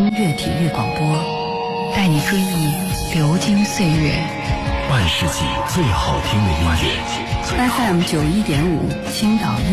音乐体育广播，带你追忆流金岁月， 半世纪最好听的音乐。 FM 91.5青岛